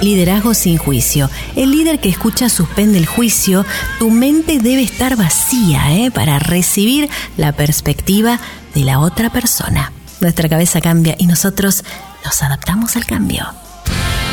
Liderazgo sin juicio. El líder que escucha suspende el juicio. Tu mente debe estar vacía, para recibir la perspectiva de la otra persona. Nuestra cabeza cambia y nosotros nos adaptamos al cambio.